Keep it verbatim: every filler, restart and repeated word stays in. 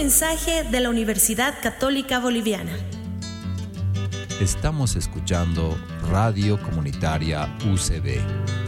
mensaje de la Universidad Católica Boliviana. Estamos escuchando Radio Comunitaria U C B.